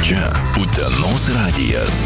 Čia Utenos radijas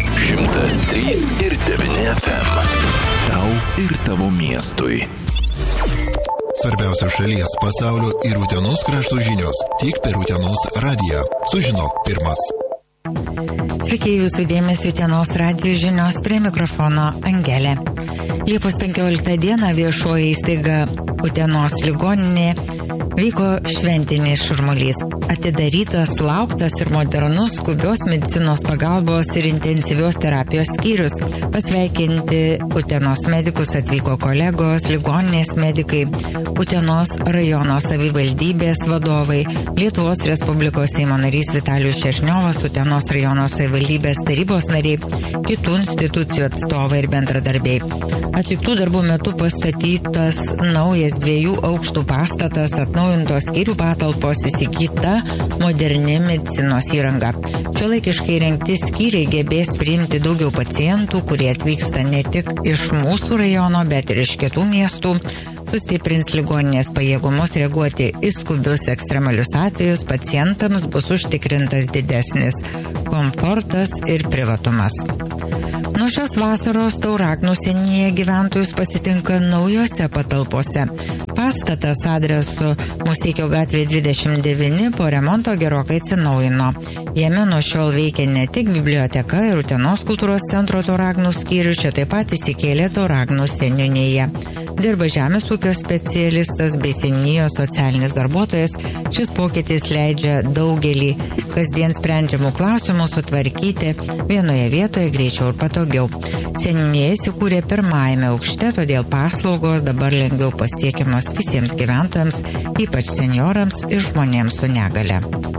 103,9 FM. Tau ir tavo miestui. Svarbiausios šalies, pasaulio ir Utenos krašto žinios tik per Utenos radiją. Sužinok pirmas. Sveiki, jūsų dėmesio Utenos radijo žinios, prie mikrofono Angelė. Liepos 15 dieną viešoji įstaiga Utenos ligoninė vyko šventinis šurmulys. Atidarytas, lauktas ir modernus skubios medicinos pagalbos ir intensyvios terapijos skyrius. Pasveikinti Utenos medikus atvyko kolegos, ligoninės medikai, Utenos rajono savivaldybės vadovai, Lietuvos Respublikos Seimo narys Vitalijus Šešniovas, Utenos rajono savivaldybės tarybos nariai, kitų institucijų atstovai ir bendradarbiai. Atliktų darbų metu pastatytas naujas 2 aukštų pastatas, atnaujintos skyrių patalpos, įsigyta moderni medicinos įranga. Šiuolaikiškai rengti skyriai gebės priimti daugiau pacientų, kurie atvyksta ne tik iš mūsų rajono, bet ir iš kitų miestų. Sustiprins ligoninės pajėgumus reaguoti į skubius ekstremalius atvejus, pacientams bus užtikrintas didesnis komfortas ir privatumas. Nuo šios vasaros Tauragnų seniūnijoje gyventojus pasitinka naujose patalpose. Pastatas adresu Musteikio gatvė 29 po remonto gerokai atsinaujino. Jame nuo šiol veikia ne tik biblioteka ir Utenos kultūros centro Tauragnų skyrius, čia taip pat įsikėlė Tauragnų seniūnijoje. Dirba žemės ūkio specialistas bei seniūnijos socialinis darbuotojas. Šis pokytis leidžia daugelį kasdien sprendžiamų klausimų sutvarkyti vienoje vietoje greičiau ir patogiau. Seniūnija įsikūrė pirmajame aukšte, todėl paslaugos dabar lengviau pasiekiamos visiems gyventojams, ypač seniorams ir žmonėms su negale.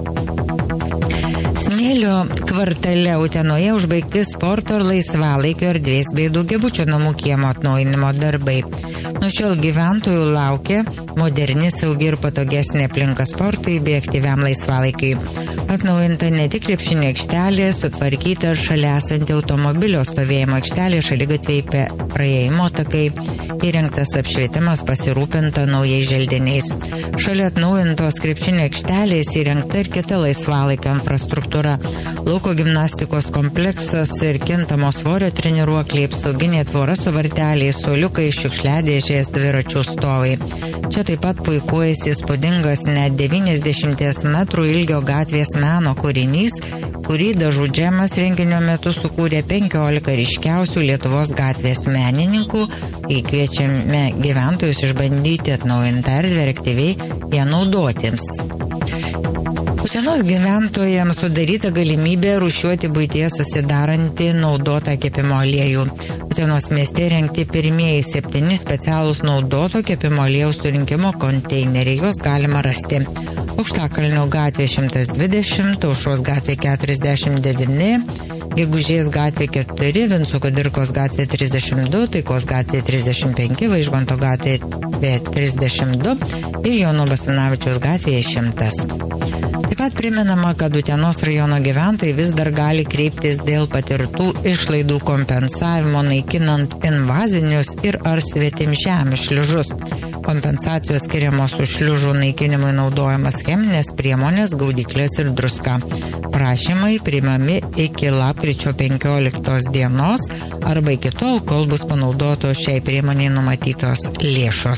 Smėlio kvartale Utenoje užbaigti sporto ir laisvalaikio erdvės bei daugiabučio namų kiemo atnaujinimo darbai. Nuo šiol gyventojų laukia moderni, saugi ir patogesnė aplinka sportui bei aktyviam laisvalaikiui. Atnaujinta ne tik krepšinio aikštelė, sutvarkyta ir šalia esanti automobilio stovėjimo aikštelė, šaligatviai praėjimo takai, įrengtas apšvietimas, pasirūpinta naujais želdiniais. Šalia atnaujintos krepšinio aikštelės įrengta ir kita laisvalaikio infrastruktūra. Lauko gimnastikos kompleksas ir kintamo svorio treniruokliai, apsauginė tvora su varteliais, suoliukai, šiukšliadėžės, dviračių stovai. Čia taip pat puikuojasi įspūdingas net 90 metrų ilgio gatvės meno kūrinys, kurį Dažų džemas renginio metu sukūrė 15 ryškiausių Lietuvos gatvės menininkų, kai kviečiame gyventojus išbandyti atnaujintą erdvę ir aktyviai ją naudotiems. Utenos gyventojams sudaryta galimybė rūšiuoti buityje susidarantį naudotą kepimo aliejų. Utenos mieste rengti pirmieji 7 specialūs naudoto kepimo aliejaus surinkimo konteineriai, juos galima rasti. Aukštakalnio gatvė 120, Aušros gatvė 49, Gegužės gatvė 4, Vinco Kudirkos gatvė 32, Taikos gatvė 35, Vaižganto gatvė 32 ir Jono Basanavičiaus gatvėje 100. Taip pat primenama, kad Utenos rajono gyventojai vis dar gali kreiptis dėl patirtų išlaidų kompensavimo naikinant invazinius ir ar svetimžemius šliužus. Kompensacijos skiriamos už šliužų naikinimui naudojamas cheminės priemonės, gaudyklės ir druska. Prašymai priimami iki lapkričio 15 dienos arba iki tol, kol bus panaudotos šiai priemoniai numatytos lėšos.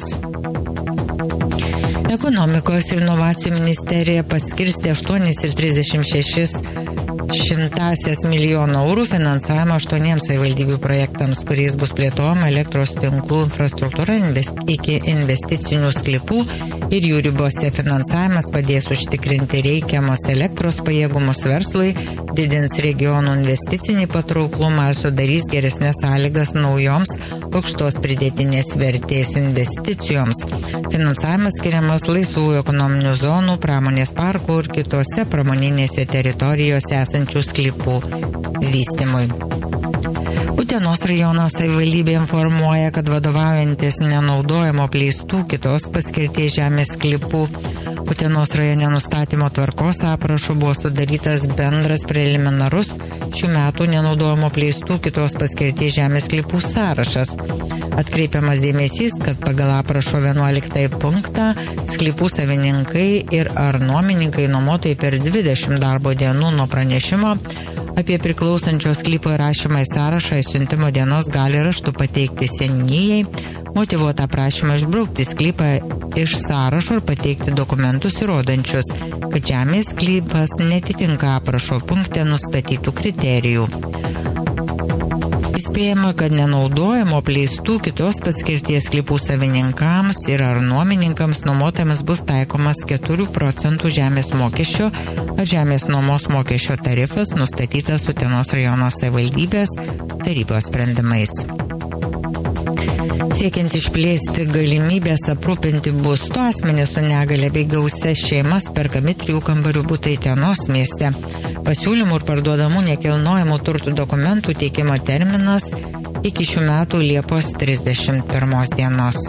Ekonomikos ir inovacijų ministerija paskirstė 8,36 milijono eurų finansavimą 8 savivaldybių projektams, kuriais bus plėtojama elektros tinklų infrastruktūra iki investicinių sklypų ir jų ribose. Finansavimas padės užtikrinti reikiamus elektros pajėgumus verslui, didins regionų investicinį patrauklumą ir sudarys geresnės sąlygas naujoms aukštos pridėtinės vertės investicijoms. Finansavimas skiriamas laisvųjų ekonominių zonų, pramonės parkų ir kitose pramoninėse teritorijose esančių sklypų vystymui. Utenos rajono savivaldybė informuoja, kad vadovaujantis nenaudojimo apleistų kitos paskirties žemės sklypų Utenos rajone nustatymo tvarkos aprašu buvo sudarytas bendras preliminarus šių metų nenaudojimo apleistų kitos paskirties žemės sklypų sąrašas. Atkreipiamas dėmesys, kad pagal aprašo 11 punktą sklypų savininkai ir ar nuomininkai nuomotojai per 20 darbo dienų nuo pranešimo apie priklausančio sklypo įrašymą į sąrašą siuntimo dienos gali raštu pateikti seniūnijai, motyvuotą prašymą išbraukti sklypą iš sąrašo ir pateikti dokumentus įrodančius, kad žemės sklypas netitinka aprašo punkte nustatytų kriterijų. Įspėjama, kad nenaudojimo apleistų kitos paskirties sklypų savininkams ir ar nuomininkams nuomotojams bus taikomas 4% žemės mokesčio ar žemės nuomos mokesčio tarifas nustatytas Utenos rajono savivaldybės tarybos sprendimais. Siekiant išplėsti galimybės aprūpinti būstu asmenys su negale bei gausias šeimas, perkami 3 kambarių butai Utenos mieste. Pasiūlymų ir parduodamų nekilnojamų turtų dokumentų teikimo terminas iki šių metų Liepos 31 dienos.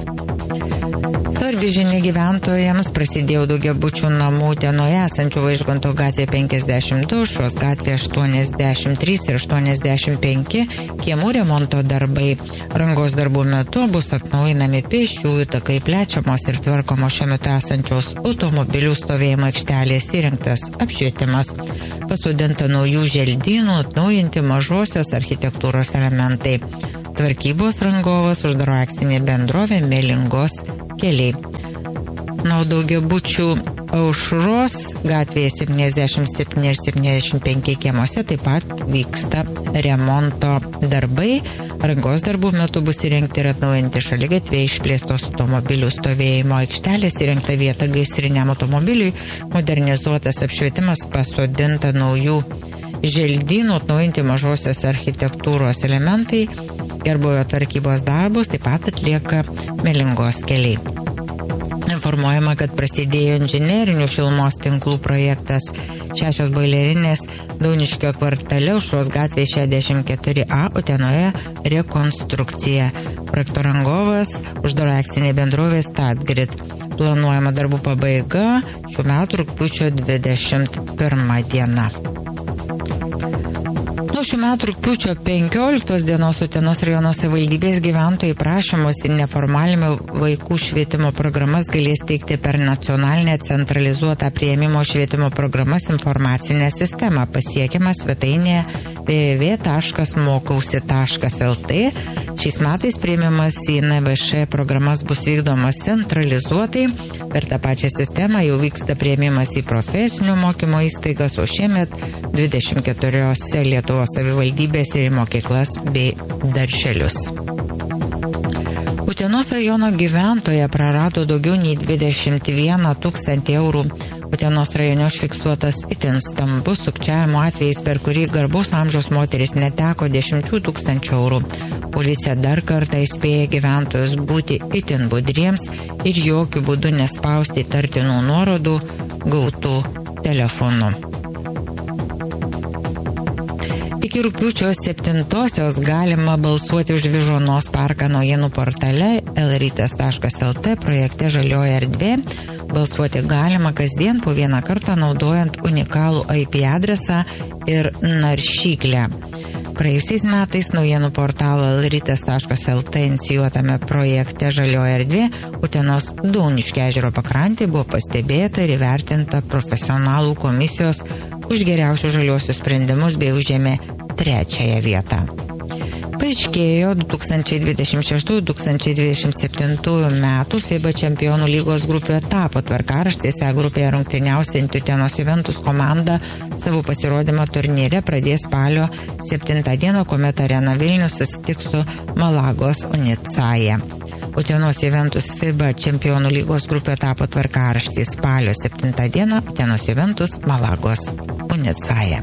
Svarbi žinia gyventojams, prasidėjo daugiabučių namų Utenoje esančių Vaižganto gatvė 52, Aušros gatvė 83 ir 85 kiemų remonto darbai. Rangos darbų metu bus atnaujinami pėsčiųjų takai, plečiamos ir tvarkomos šiuo metu esančios automobilių stovėjimo aikštelės, įrengtas apšvietimas, pasodinta naujų želdynų, atnaujinti mažosios architektūros elementai. Tvarkybos rangovas uždaro akcinė bendrovė Melingos keliai. Nuo daugiabučių Aušros gatvėje 77 ir 75 kiemuose taip pat vyksta remonto darbai. Rangos darbų metu bus įrengti ir atnaujinti šaligatviai, išplėstos automobilių stovėjimo aikštelės, įrengta vieta gaisriniam automobiliui, modernizuotas apšvietimas, pasodinta naujų želdynų, atnaujinti mažosios architektūros elementai. Gerbūvio tvarkybos darbus taip pat atlieka Melingos keliai. Informuojama, kad prasidėjo inžinerinių šilumos tinklų projektas 6 boilerinės Dauniškio kvartale Aušros gatvėje 64A Utenoje rekonstrukcija. Projekto rangovas uždaro akcinė bendrovė Statgrid. Planuojama darbų pabaiga šių metų rugpjūčio 21 diena. Nuo šių metų rugpjūčio 15 dienos Utenos rajono savivaldybės gyventojai prašymus ir neformalime vaikų švietimo programas galės teikti per nacionalinę centralizuotą priėmimo švietimo programas informacinę sistemą pasiekiamą svetainėje www.mokausi.lt. Šiais metais priėmimas į NVŠ programas bus vykdomas centralizuotai. Per tą pačią sistemą jau vyksta priėmimas į profesinio mokymo įstaigas, o šiemet 24 Lietuvos savivaldybės ir į mokyklas bei darželius. Utenos rajono gyventoja prarado daugiau nei 21 000 eurų. Utenos rajone užfiksuotas itin stambus sukčiavimo atvejais, per kurį garbaus amžiaus moteris neteko 10 000 eurų. Policija dar kartą įspėja gyventojus būti itin budriems ir jokių būdų nespausti įtartinų nuorodų gautų telefonu. Iki rugpjūčio 7 galima balsuoti už Vyžuonos parką naujienų portale lrytas.lt projekte Žalioji erdvė. Balsuoti galima kasdien po vieną kartą naudojant unikalų IP adresą ir naršyklę. Praėjusiais metais naujienų portalo lrytas.lt inicijuotame projekte Žalioji erdvė Utenos Dauniškio ežero pakrantė buvo pastebėta ir įvertinta profesionalų komisijos už geriausius žaliuosius sprendimus bei užėmė 3 vietą. Paaiškėjo 2026-2027 metų FIBA čempionų lygos grupių etapo tvarkaraštis. Grupėje rungtyniausianti Utenos Juventus komanda savo pasirodymą turnyre pradės spalio 7 dieną, kuomet Arena Vilnius susitiks su Malagos Unicaja. Utenos Juventus FIBA čempionų lygos grupių etapo tvarkaraštis spalio 7 dieną Utenos Juventus Malagos Unicaja.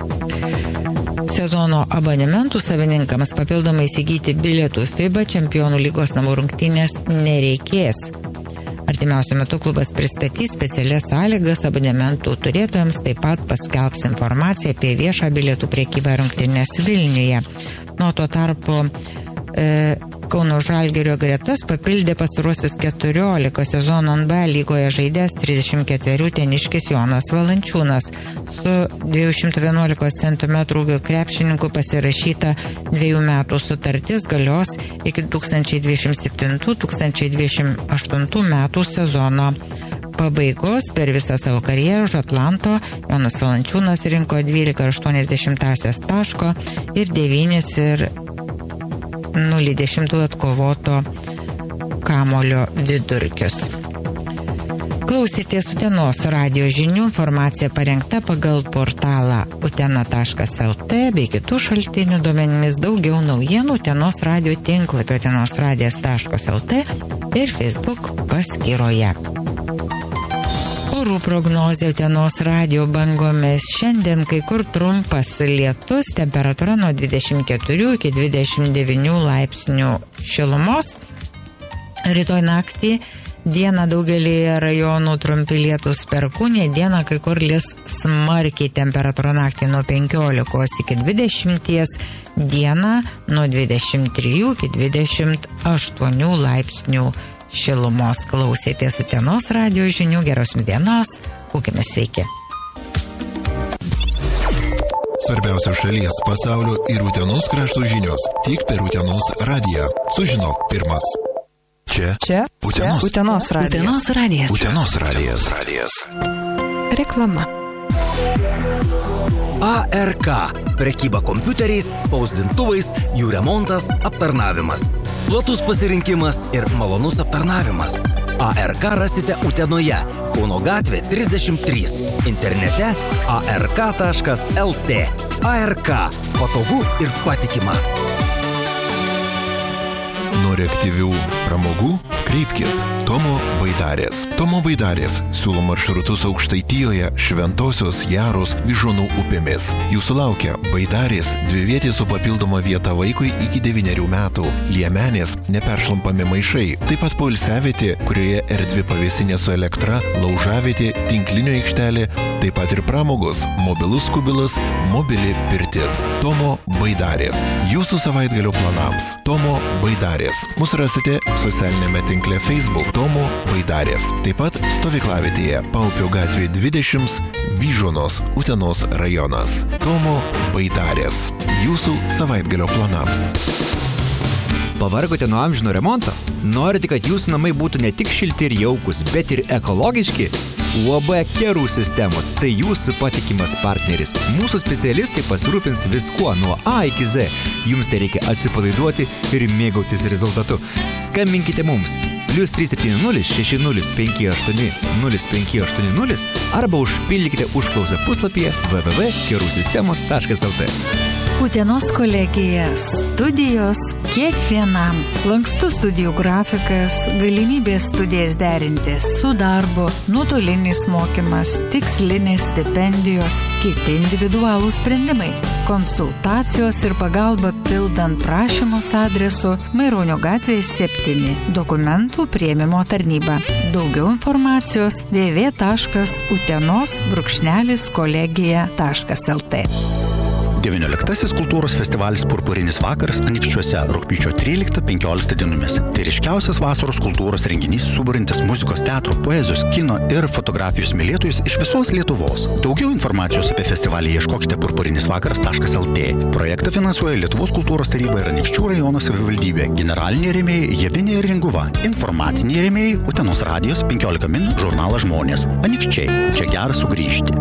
Sezono abonementų savininkams papildomai įsigyti bilietų FIBA čempionų lygos namų rungtynės nereikės. Artimiausiu metu klubas pristatys specialias sąlygas abonementų turėtojams, taip pat paskelbs informaciją apie viešą bilietų prekybą rungtynės Vilniuje. Nuo to tarpu Kauno Žalgirio gretas papildė pastaruosius 14 sezono NBA lygoje žaidęs 34 teniškis Jonas Valančiūnas. Su 211 cm ūgio krepšininku pasirašyta 2 metų sutartis galios iki 2027-2028 metų sezono pabaigos. Per visą savo karjerą už Atlanto Jonas Valančiūnas rinko 12,8 taško ir 9,0 atkovoto kamulio vidurkius. Klausėtės Utenos radijo žinių, informacija parengta pagal portalą utena.lt bei kitų šaltinių duomenimis. Daugiau naujienų Utenos radijo tinklapio utenosradijas.lt ir Facebook paskyroje. Orų prognozė Utenos radijo bangomis. Šiandien kai kur trumpas lietus, temperatūra nuo 24 iki 29 laipsnių šilumos. Rytoj naktį dieną daugelį rajonų trumpi lietus perkūnija, dieną kai kur lis smarkiai, temperatūra naktį nuo 15 iki 20, dieną nuo 23 iki 28 laipsnių šilumos. Klausėtės Utenos radijo žinių, geros dienos, būkime sveiki. Svarbiausios šalies, pasaulio ir Utenos krašto žinios tik per Utenos radiją. Sužinok pirmas. Čia Utenos radijas. Utenos radijas. Reklama. ARK. Prekyba kompiuteriais, spausdintuvais, jų remontas, aptarnavimas. Platus pasirinkimas ir malonus aptarnavimas. ARK rasite Utenoje, Kauno gatvė 33. Internete ark.lt. ARK. Patogu ir patikima. Nori aktyvių pramogų? Kreipkis Tomo Baidarės. Tomo Baidarės siūlo maršrutus Aukštaitijoje, Šventosios, Jaros, Vyžuonų upėmis. Jūsų laukia Baidarės, 2 vietės su papildoma vieta vaikui iki 9 metų, Liemenės, neperšlampami maišai, taip pat poilsiavietė, kurioje erdvi pavėsinė su elektra, laužavietė, tinklinio aikštelė, taip pat ir pramogos, mobilus kubilas, mobili pirtis. Tomo Baidarės. Jūsų savaitgalio planams. Tomo Baidarės. Mūsų rasite socialinėme tinkle Facebook Tomo Baidarės. Taip pat stovyklavietėje Paupio gatvė 20, Vyžuonos, Utenos rajonas. Tomo Baidarės. Jūsų savaitgalio planams. Pavargote nuo amžino remonto? Norite, kad jūsų namai būtų ne tik šilti ir jaukus, bet ir ekologiški? UAB Kerų sistemos – tai jūsų patikimas partneris. Mūsų specialistai pasirūpins viskuo nuo A iki Z. Jums tai reikia atsipalaiduoti ir mėgautis rezultatu. Skambinkite mums +370 6058 0580 arba užpildykite užklausą puslapyje www.kerusistemos.lt. Utenos kolegija – studijos kiekvienam. Lankstus studijų grafikas, galimybės studijas derinti su darbu, nuotolinis mokymas, tikslinės stipendijos, kiti individualūs sprendimai. Konsultacijos ir pagalba pildant prašymus adresu Maironio gatvės 7, dokumentų priėmimo tarnyba. Daugiau informacijos www.utenos-kolegija.lt. 19 kultūros festivalis Purpurinis vakaras Anykščiuose rugpjūčio 13-15 dienomis. Tai ryškiausias vasaros kultūros renginys suburintis muzikos, teatro, poezijos, kino ir fotografijos mylėtojus iš visos Lietuvos. Daugiau informacijos apie festivalį ieškokite purpurinisvakaras.lt. Projektą finansuoja Lietuvos kultūros taryba ir Anykščių rajono savivaldybė. Generaliniai rėmėjai Javinė ir Ringuva. Informaciniai rėmėjai Utenos radijos 15 min žurnalas Žmonės. Anykščiai. Čia gera sugrįžti.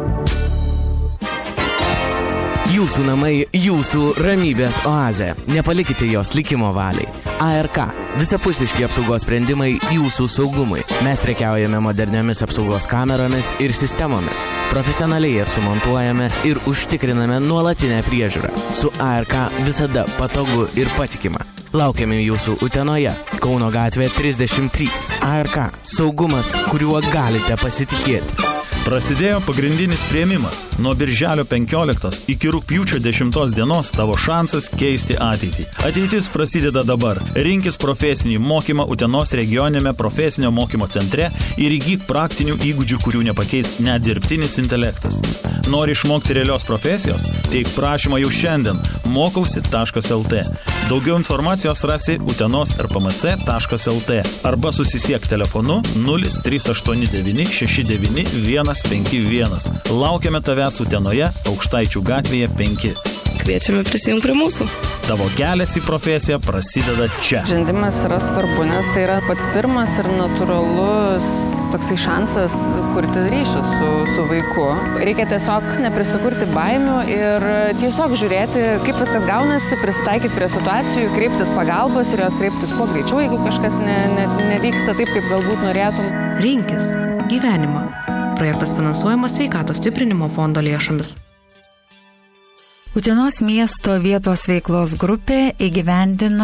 Jūsų namai, jūsų ramybės oazė. Nepalikite jos likimo valiai. ARK. Visapusiški apsaugos sprendimai jūsų saugumui. Mes prekiaujame moderniomis apsaugos kameromis ir sistemomis. Profesionaliai jas sumontuojame ir užtikriname nuolatinę priežiūrą. Su ARK visada patogu ir patikima. Laukiame jūsų Utenoje, Kauno gatvė 33. ARK. Saugumas, kuriuo galite pasitikėti. Prasidėjo pagrindinis priėmimas. Nuo birželio 15 iki rugpjūčio 10 dienos tavo šansas keisti ateitį. Ateitis prasideda dabar. Rinkis profesinį mokymą Utenos regioninėme profesinio mokymo centre ir įgyk praktinių įgūdžių, kurių nepakeis net dirbtinis intelektas. Nori išmokti realios profesijos? Teik prašymą jau šiandien mokausi.lt. Daugiau informacijos rasi utenos.rpmc.lt arba susisiek telefonu 0389 69 151. Laukiame tavęs Utenoje, Aukštaičių gatvėje 5. Kviečiame prisijungti prie mūsų. Tavo kelias į profesiją prasideda čia. Žaidimas yra svarbu, nes tai yra pats pirmas ir natūralus toksai šansas kurti ryšius su vaiku. Reikia tiesiog neprisikurti baimių ir tiesiog žiūrėti, kaip viskas gaunasi, prisitaikyti prie situacijų, kreiptis pagalbos ir jos kreiptis kuo greičiau, jeigu kažkas nevyksta taip, kaip galbūt norėtum. Rinkis gyvenimą. Projektas finansuojamas Sveikatos stiprinimo fondo lėšomis. Utenos miesto vietos veiklos grupė įgyvendina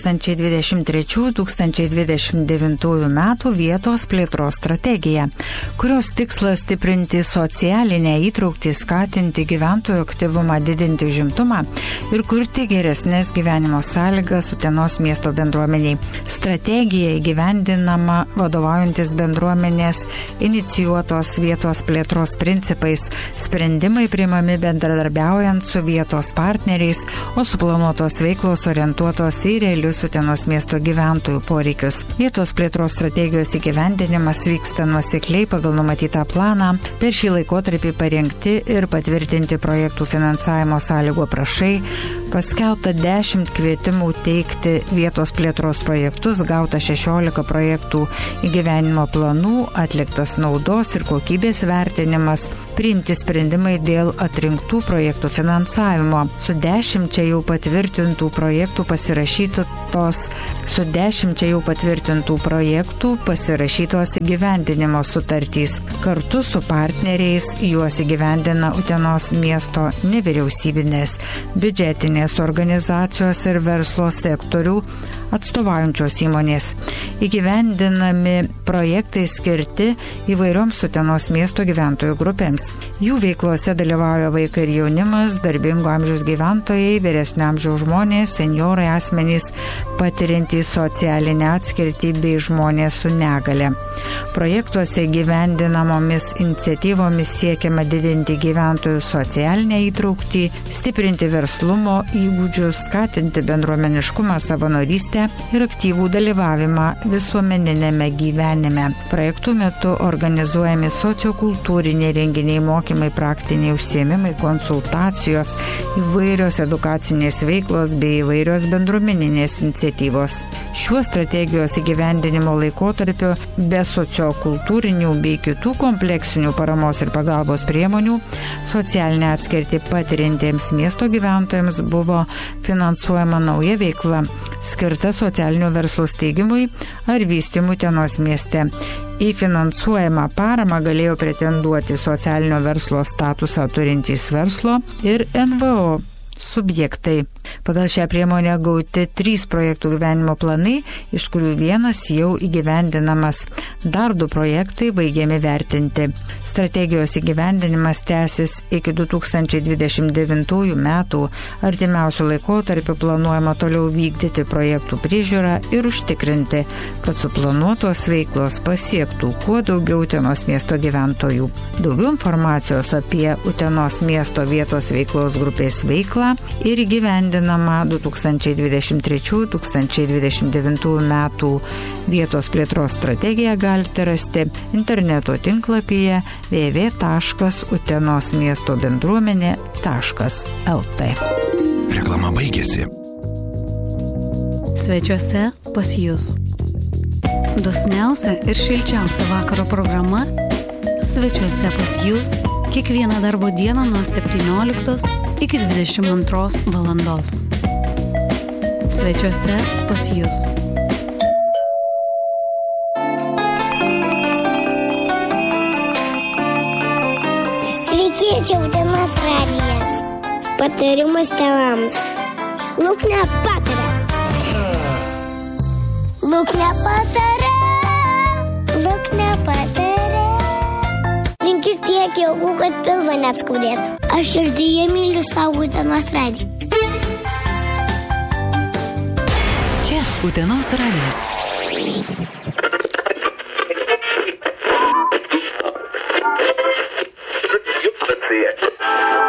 2023-2029 metų vietos plėtros strategiją, kurios tikslas stiprinti socialinę įtrauktį, skatinti gyventojų aktyvumą, didinti užimtumą ir kurti geresnės gyvenimo sąlygas Utenos miesto bendruomeniai. Strategija įgyvendinama vadovaujantis bendruomenės inicijuotos vietos plėtros principais, sprendimai priimami bendradarbiaujant su vietos partneriais, o suplanuotos veiklos orientuotos į realius Utenos miesto gyventojų poreikius. Vietos plėtros strategijos įgyvendinimas vyksta nuosekliai pagal numatytą planą. Per šį laikotarpį parengti ir patvirtinti projektų finansavimo sąlygų aprašai, paskelbta 10 kvietimų teikti vietos plėtros projektus, gauta 16 projektų įgyvenimo planų, atliktas naudos ir kokybės vertinimas, priimti sprendimai dėl atrinktų projektų finansavimo. Su 10 jau patvirtintų projektų pasirašytos įgyvendinimo sutartys. Kartu su partneriais juos įgyvendina Utenos miesto nevyriausybinės, biudžetinės organizacijos ir verslo sektorių atstovaujančios įmonės. Įgyvendinami projektai skirti įvairioms Utenos miesto gyventojų grupėms. Jų veiklose dalyvauja vaikai ir jaunimas, darbingo amžiaus gyventojai, vyresnio amžiaus žmonės, senjorai, asmenys patiriantys socialinę atskirtį bei žmonės su negale. Projektuose gyvendinamomis iniciatyvomis siekiama didinti gyventojų socialinę įtrauktį, stiprinti verslumo įgūdžius, skatinti bendruomeniškumą, savanorystę ir aktyvų dalyvavimą visuomeninėme gyvenime. Projektų metu organizuojami sociokultūriniai renginiai, mokymai, praktiniai užsiėmimai, konsultacijos, įvairios edukacinės veiklos bei įvairios bendruomeninės iniciatyvos. Šiuo strategijos įgyvendinimo laikotarpiu be sociokultūrinių bei kitų kompleksinių paramos ir pagalbos priemonių socialinę atskirtį patiriantiems miesto gyventojams buvo finansuojama nauja veikla, skirta socialinio verslo steigimui ar vystymui Utenos mieste. Į finansuojamą paramą galėjo pretenduoti socialinio verslo statusą turintys verslo ir NVO subjektai. Pagal šią priemonę gauti 3 projektų gyvenimo planai, iš kurių vienas jau įgyvendinamas. Dar 2 projektai baigiami vertinti. Strategijos įgyvendinimas tęsis iki 2029 metų. Artimiausių laikotarpių planuojama toliau vykdyti projektų priežiūrą ir užtikrinti, kad suplanuotos veiklos pasiektų kuo daugiau Utenos miesto gyventojų. Daugiau informacijos apie Utenos miesto vietos veiklos grupės veiklą ir įgyvendinama 2023-2029 metų vietos plėtros strategiją galite rasti interneto tinklapyje www.utenosmiestobendruomenė.lt. Reklama baigėsi. Svečiuose pas jūs. Dosniausia ir šilčiausia vakaro programa Svečiuose pas jūs kiekvieną darbo dieną nuo 17 iki 22 valandos. Svečiuose pas jūs. Sveiki, čia Utenos radijas. Patarimas tėvams. Luknė pataria. Luknė pataria. Luknė pataria. Rinkis tiek jėgų, kad pilvą net skaudėtų. Aš širdyje myliu savo Utenos radiją. Čia Utenos radijas.